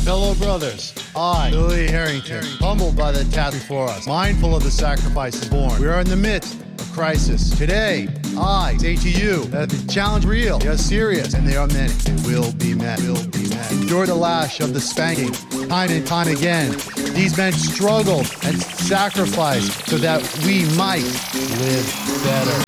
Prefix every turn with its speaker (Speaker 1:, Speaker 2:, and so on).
Speaker 1: Fellow brothers, I, Billy Harrington, humbled by the task before us, mindful of the sacrifices born. We are in the midst of crisis. Today, I say to you that the challenge is real, they are serious, and they are many. They will be met. Endure the lash of the spanking, time and time again. These men struggled and sacrificed so that we might live better.